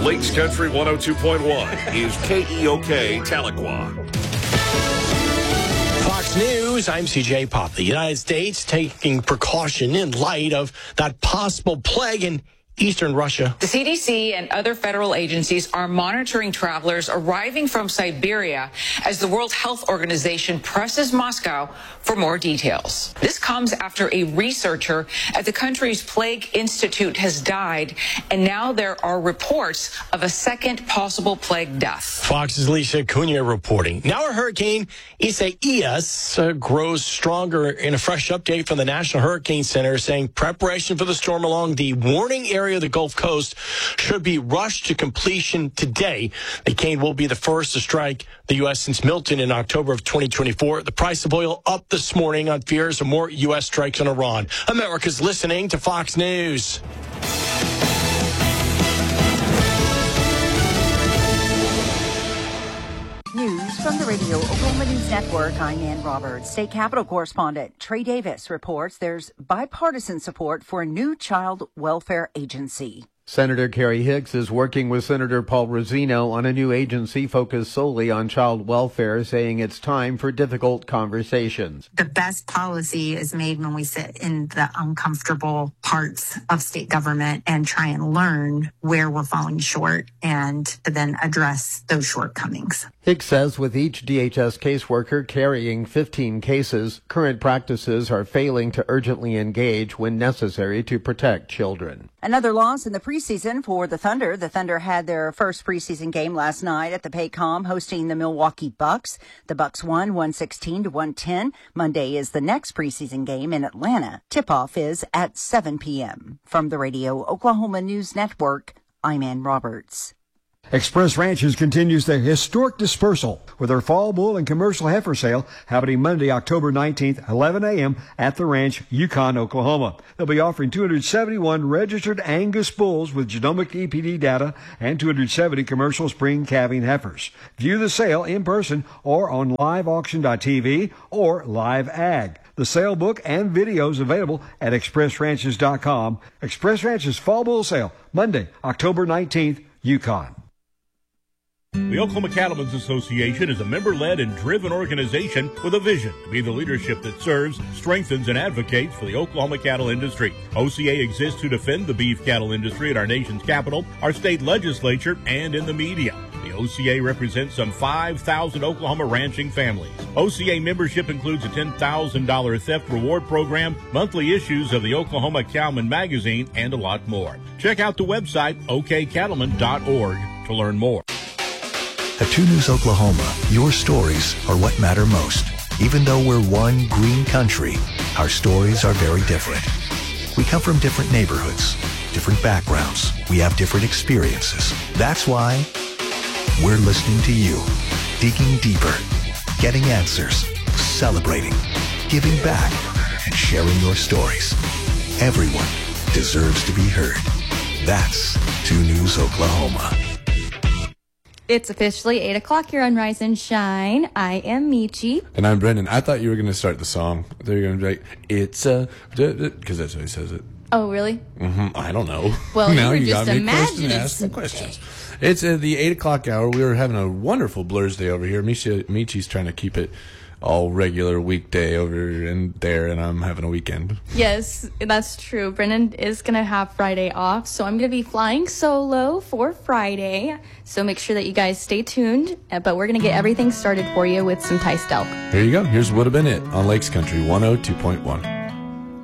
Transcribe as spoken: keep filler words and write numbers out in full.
Lakes Country one oh two point one is K E O K Tahlequah. Fox News, I'm C J Pop. The United States taking precaution in light of that possible plague in eastern Russia. The C D C and other federal agencies are monitoring travelers arriving from Siberia as the World Health Organization presses Moscow for more details. This comes after a researcher at the country's Plague Institute has died, and now there are reports of a second possible plague death. Fox's Lisa Cunha reporting. Now a hurricane, Isaias, uh, grows stronger in a fresh update from the National Hurricane Center saying preparation for the storm along the warning area of the Gulf Coast should be rushed to completion today. The hurricane will be the first to strike the U S since Milton in October of twenty twenty-four. The price of oil up this morning on fears of more U S strikes on Iran. America's listening to Fox News. News from the Radio Oklahoma News Network. I'm Ann Roberts. State Capitol correspondent Trey Davis reports there's bipartisan support for a new child welfare agency. Senator Kerry Hicks is working with Senator Paul Rosino on a new agency focused solely on child welfare, saying it's time for difficult conversations. The best policy is made when we sit in the uncomfortable parts of state government and try and learn where we're falling short and then address those shortcomings. Hicks says with each D H S caseworker carrying fifteen cases, current practices are failing to urgently engage when necessary to protect children. Another loss in the preseason for the Thunder. The Thunder had their first preseason game last night at the Paycom, hosting the Milwaukee Bucks. The Bucks won one sixteen to one ten. Monday is the next preseason game in Atlanta. Tip-off is at seven p.m. From the Radio Oklahoma News Network, I'm Ann Roberts. Express Ranches continues their historic dispersal with their fall bull and commercial heifer sale happening Monday, October nineteenth, eleven a.m. at the ranch, Yukon, Oklahoma. They'll be offering two hundred seventy-one registered Angus bulls with genomic E P D data and two hundred seventy commercial spring calving heifers. View the sale in person or on live auction dot t v or Live Ag. The sale book and videos available at express ranches dot com. Express Ranches Fall Bull Sale, Monday, October nineteenth, Yukon. The Oklahoma Cattlemen's Association is a member-led and driven organization with a vision to be the leadership that serves, strengthens, and advocates for the Oklahoma cattle industry. O C A exists to defend the beef cattle industry at our nation's capital, our state legislature, and in the media. The O C A represents some five thousand Oklahoma ranching families. O C A membership includes a ten thousand dollars theft reward program, monthly issues of the Oklahoma Cowman magazine, and a lot more. Check out the website o k cattlemen dot org to learn more. At two News Oklahoma, your stories are what matter most. Even though we're one green country, our stories are very different. We come from different neighborhoods, different backgrounds. We have different experiences. That's why we're listening to you, digging deeper, getting answers, celebrating, giving back, and sharing your stories. Everyone deserves to be heard. That's two News Oklahoma. It's officially eight o'clock here on Rise and Shine. I am Michi. And I'm Brendan. I thought you were going to start the song. I thought you were going to be like, it's a... Because that's how he says it. Oh, really? Mm-hmm. I don't know. Well, now you were you just got me imagining ask some questions. It's uh, the eight o'clock hour. We were having a wonderful Blurs Day over here. Michi, Michi's trying to keep it all regular weekday over and there, and I'm having a weekend. Yes, that's true. Brennan is going to have Friday off, so I'm going to be flying solo for Friday. So make sure that you guys stay tuned, but we're going to get everything started for you with some Ty Stelk. Here you go. Here's Would Have Been It on Lakes Country one oh two point one.